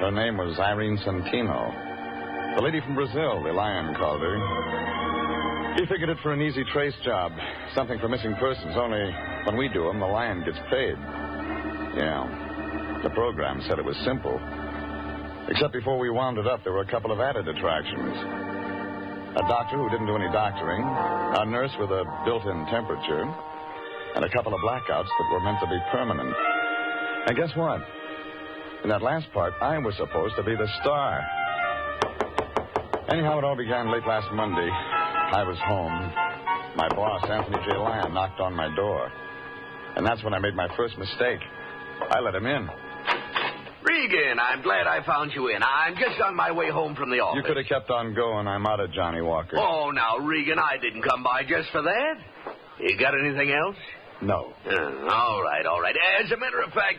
Her name was Irene Centino. The lady from Brazil, the Lion called her. He figured it for an easy trace job. Something for missing persons, only when we do them, the Lion gets paid. Yeah. The program said it was simple. Except before we wound it up, there were a couple of added attractions. A doctor who didn't do any doctoring, a nurse with a built-in temperature, and a couple of blackouts that were meant to be permanent. And guess what? In that last part, I was supposed to be the star. Anyhow, it all began late last Monday. I was home. My boss, Anthony J. Lyon, knocked on my door. And that's when I made my first mistake. I let him in. Regan, I'm glad I found you in. I'm just on my way home from the office. You could have kept on going. I'm out of Johnny Walker. Oh, now, Regan, I didn't come by just for that. You got anything else? No. All right. As a matter of fact,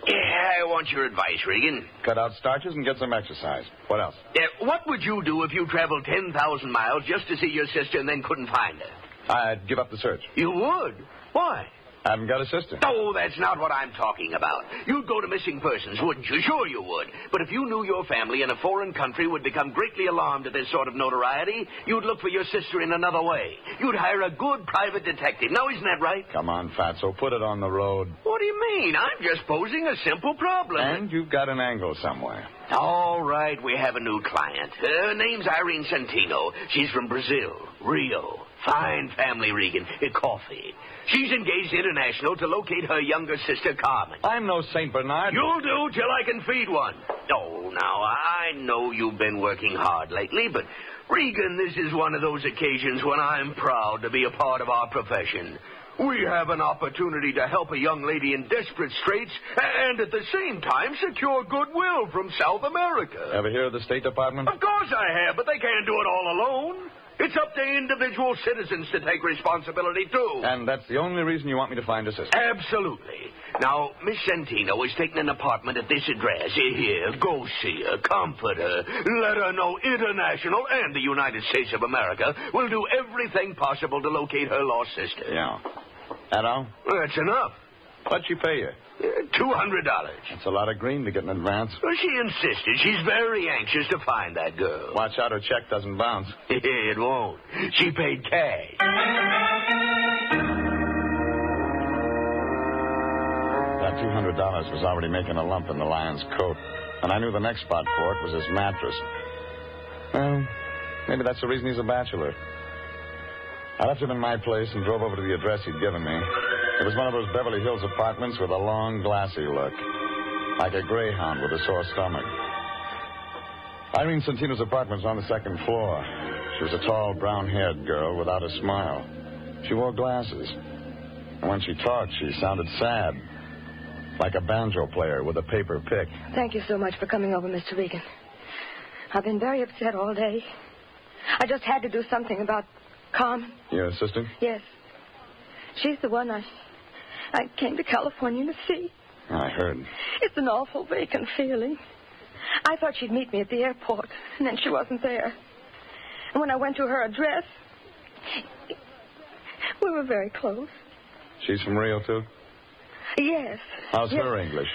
I want your advice, Regan. Cut out starches and get some exercise. What else? What would you do if you traveled 10,000 miles just to see your sister and then couldn't find her? I'd give up the search. You would? Why? I haven't got a sister. Oh, that's not what I'm talking about. You'd go to missing persons, wouldn't you? Sure you would. But if you knew your family in a foreign country would become greatly alarmed at this sort of notoriety, you'd look for your sister in another way. You'd hire a good private detective. Now, isn't that right? Come on, Fatso, put it on the road. What do you mean? I'm just posing a simple problem. And you've got an angle somewhere. All right, we have a new client. Her name's Irene Centino. She's from Brazil, Rio. Fine family, Regan. Coffee. She's engaged international to locate her younger sister, Carmen. I'm no St. Bernard. You'll do till I can feed one. Oh, now, I know you've been working hard lately, but, Regan, this is one of those occasions when I'm proud to be a part of our profession. We have an opportunity to help a young lady in desperate straits and at the same time secure goodwill from South America. Ever hear of the State Department? Of course I have, but they can't do it all alone. It's up to individual citizens to take responsibility, too. And that's the only reason you want me to find a sister? Absolutely. Now, Miss Centino is taking an apartment at this address. Here, go see her, comfort her, let her know International and the United States of America will do everything possible to locate her lost sister. Yeah. That all? Well, that's enough. What'd she pay you? $200. That's a lot of green to get in advance. Well, she insisted. She's very anxious to find that girl. Watch out her check doesn't bounce. It won't. She paid cash. That $200 was already making a lump in the Lion's coat. And I knew the next spot for it was his mattress. Well, maybe that's the reason he's a bachelor. I left him in my place and drove over to the address he'd given me. It was one of those Beverly Hills apartments with a long, glassy look. Like a greyhound with a sore stomach. Irene Centino's apartment was on the second floor. She was a tall, brown-haired girl without a smile. She wore glasses. And when she talked, she sounded sad. Like a banjo player with a paper pick. Thank you so much for coming over, Mr. Regan. I've been very upset all day. I just had to do something about Carmen. Your assistant? Yes. She's the one I came to California to see. I heard. It's an awful vacant feeling. I thought she'd meet me at the airport, and then she wasn't there. And when I went to her address, we were very close. She's from Rio, too? Yes. How's yes. her English?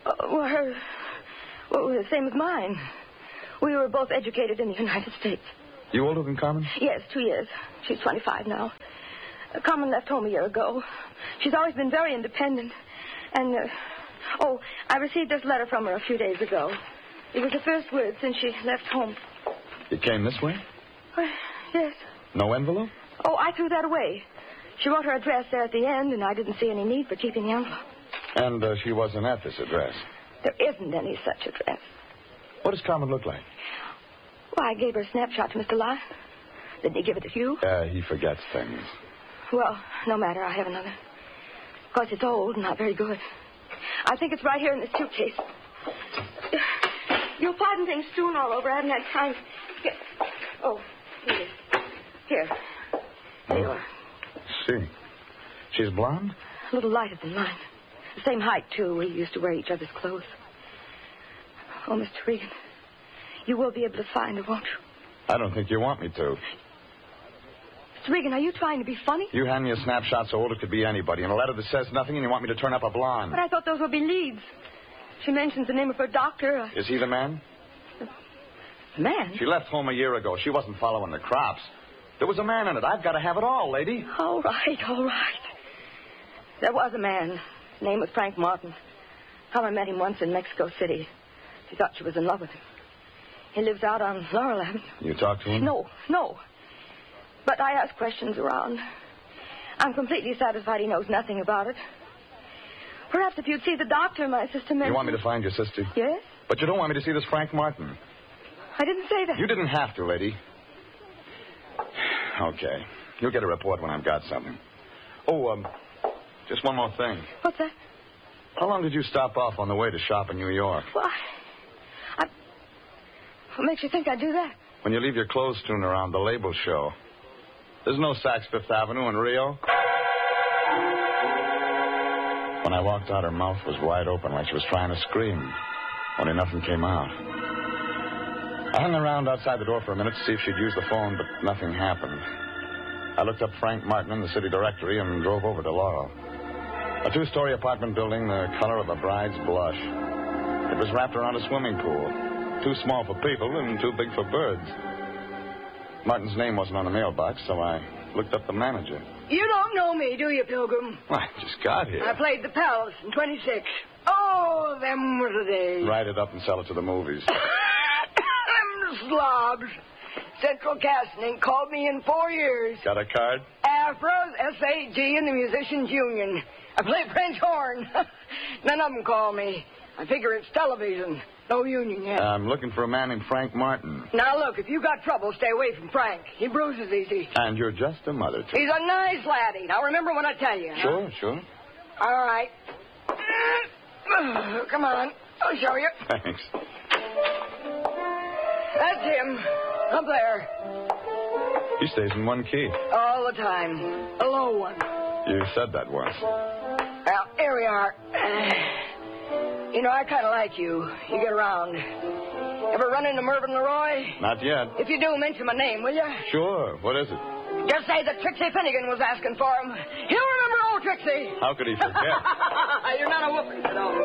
The same as mine. We were both educated in the United States. You older than Carmen? Yes, 2 years. She's 25 now. Carmen left home a year ago. She's always been very independent. And, I received this letter from her a few days ago. It was the first word since she left home. You came this way? Yes. No envelope? Oh, I threw that away. She wrote her address there at the end, and I didn't see any need for keeping the envelope. And she wasn't at this address? There isn't any such address. What does Carmen look like? Well, I gave her a snapshot to Mr. Lyon. Didn't he give it to you? He forgets things. Well, no matter. I have another. Of course, it's old and not very good. I think it's right here in this suitcase. You'll pardon things strewn all over. I haven't had time. Oh, here it is. Here. There you are. See. She's blonde? A little lighter than mine. The same height, too. We used to wear each other's clothes. Oh, Mr. Regan, you will be able to find her, won't you? I don't think you want me to. Mr. Regan, are you trying to be funny? You hand me a snapshot so old it could be anybody, and a letter that says nothing, and you want me to turn up a blonde. But I thought those would be leads. she mentions the name of her doctor. Is he the man? Man? She left home a year ago. She wasn't following the crops. There was a man in it. I've got to have it all, lady. All right, all right. There was a man. His name was Frank Martin. Helen met him once in Mexico City. She thought she was in love with him. He lives out on Laurel Avenue. You talked to him? No. But I asked questions around. I'm completely satisfied he knows nothing about it. Perhaps if you'd see the doctor, my sister mentioned... You want me to find your sister? Yes? But you don't want me to see this Frank Martin. I didn't say that. You didn't have to, lady. Okay. You'll get a report when I've got something. Oh, just one more thing. What's that? How long did you stop off on the way to shop in New York? Why? What makes you think I'd do that? When you leave your clothes strewn around the label show. There's no Saks Fifth Avenue in Rio. When I walked out, her mouth was wide open like she was trying to scream. Only nothing came out. I hung around outside the door for a minute to see if she'd use the phone, but nothing happened. I looked up Frank Martin in the city directory and drove over to Laurel. A 2-story apartment building the color of a bride's blush. It was wrapped around a swimming pool. Too small for people and too big for birds. Martin's name wasn't on the mailbox, so I looked up the manager. You don't know me, do you, Pilgrim? Well, I just got here. I played the Palace in 26. Oh, them were the days. Write it up and sell it to the movies. Them slobs. Central Casting ain't called me in 4 years. Got a card? Afros, SAG, and the Musicians Union. I play French horn. None of them call me. I figure it's television. No union yet. I'm looking for a man named Frank Martin. Now, look, if you got trouble, stay away from Frank. He bruises easy. And you're just a mother to He's a nice laddie. Now, remember when I tell you. Sure, sure. All right. Come on. I'll show you. Thanks. That's him. Up there. He stays in one key. All the time. A low one. You said that once. Well, here we are. You know, I kind of like you. You get around. Ever run into Mervyn Leroy? Not yet. If you do, mention my name, will you? Sure. What is it? Just say that Trixie Finnegan was asking for him. He'll remember old Trixie. How could he forget? You're not a whooper, you know.